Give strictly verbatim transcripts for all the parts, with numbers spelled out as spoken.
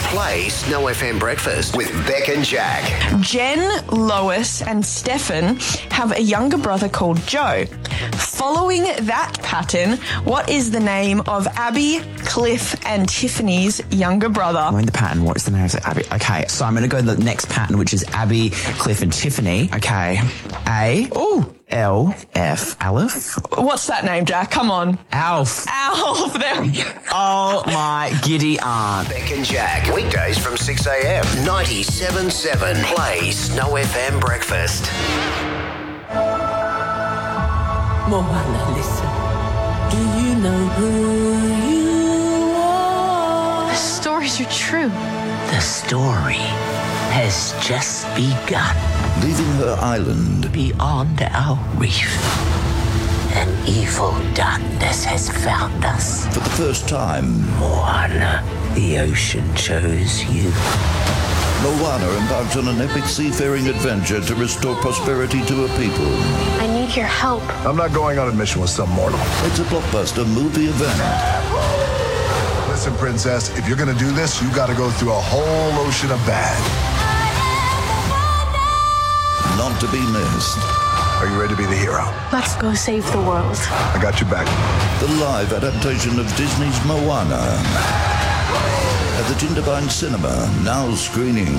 Play Snow F M Breakfast with Beck and Jack. Jen, Lois and Stefan have a younger brother called Joe. Following that pattern, what is the name of Abby, Cliff and Tiffany's younger brother? Following the pattern, what is the name of Abby? Okay, so I'm going to go to the next pattern, which is Abby, Cliff and Tiffany. Okay, A. Ooh. L, F, Aleph. What's that name, Jack? Come on. Alf. Alf, there we go. Oh, my giddy aunt. Beck and Jack, weekdays from six a.m. ninety-seven point seven. Play Snow F M Breakfast. Moana, listen. Do you know who you are? The stories are true. The story has just begun. Leaving her island Beyond our reef, an evil darkness has found us. for the first time, Moana, the ocean chose you. Moana embarks on an epic seafaring adventure to restore prosperity to her people. I need your help. I'm not going on a mission with some mortal. It's a blockbuster movie event. Listen, princess, if you're gonna do this, you gotta go through a whole ocean of bad. Not to be missed. Are you ready to be the hero? Let's go save the world. I got your back. The live adaptation of Disney's Moana. At the Jindabyne Cinema, now screening.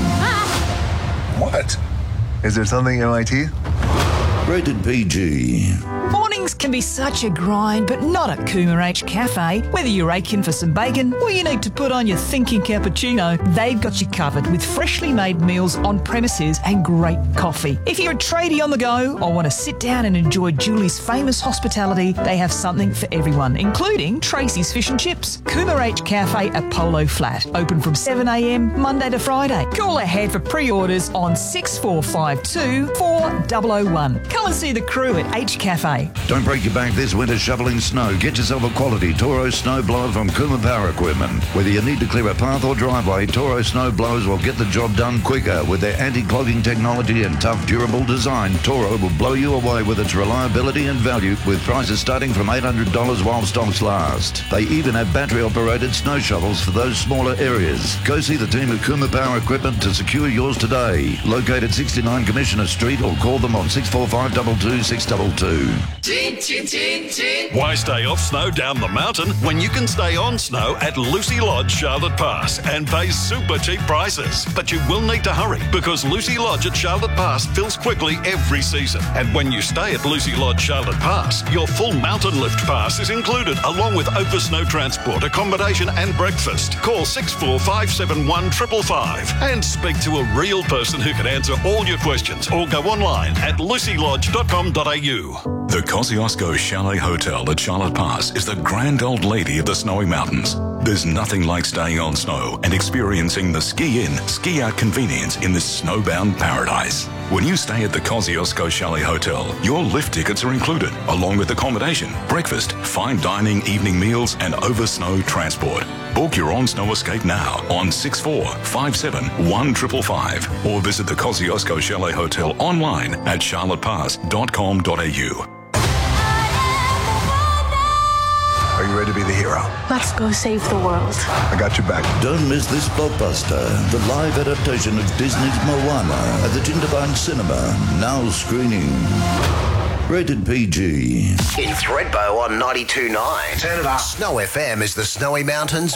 What? Is there something in my teeth? Rated P G. Mornings can be such a grind, but not at Cooma H Cafe. Whether you're aching for some bacon or you need to put on your thinking cappuccino, they've got you covered with freshly made meals on premises and great coffee. If you're a tradie on the go or want to sit down and enjoy Julie's famous hospitality, they have something for everyone, including Tracy's Fish and Chips. Cooma H Cafe at Polo Flat, open from seven a.m. Monday to Friday. Call ahead for pre-orders on six four five two, four zero zero one. Come and see the crew at H Cafe. Don't break your bank this winter shoveling snow. Get yourself a quality Toro snow blower from Cooma Power Equipment. Whether you need to clear a path or driveway, Toro snow blowers will get the job done quicker. With their anti-clogging technology and tough, durable design, Toro will blow you away with its reliability and value, with prices starting from eight hundred dollars while stocks last. They even have battery-operated snow shovels for those smaller areas. Go see the team at Cooma Power Equipment to secure yours today. Located sixty-nine Commissioner Street, or call them on six four five two two six two two. Why stay off snow down the mountain when you can stay on snow at Lucy Lodge, Charlotte Pass, and pay super cheap prices? But you will need to hurry, because Lucy Lodge at Charlotte Pass fills quickly every season. And when you stay at Lucy Lodge, Charlotte Pass, your full mountain lift pass is included, along with over snow transport, accommodation and breakfast. Call six four five seven one five five five and speak to a real person who can answer all your questions, or go online at lucy lodge dot com dot a u. The Kosciuszko Chalet Hotel at Charlotte Pass is the grand old lady of the snowy mountains. There's nothing like staying on snow and experiencing the ski-in, ski-out convenience in this snowbound paradise. When you stay at the Kosciuszko Chalet Hotel, your lift tickets are included, along with accommodation, breakfast, fine dining, evening meals, and over-snow transport. Book your on-snow escape now on six four five seven one five five five or visit the Kosciuszko Chalet Hotel online at charlotte pass dot com dot a u. Are you ready to be the hero? Let's go save the world. I got your back. Don't miss this blockbuster, the live adaptation of Disney's Moana at the Jindabyne Cinema, now screening. Rated P G. In Thredbo on ninety-two point nine. Turn it up. Snow F M is the Snowy Mountains